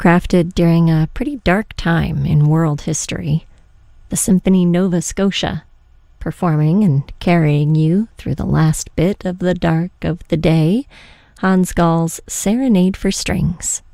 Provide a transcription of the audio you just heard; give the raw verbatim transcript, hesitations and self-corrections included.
crafted during a pretty dark time in world history, the Symphony Nova Scotia, performing and carrying you through the last bit of the dark of the day, Hans Gall's Serenade for Strings.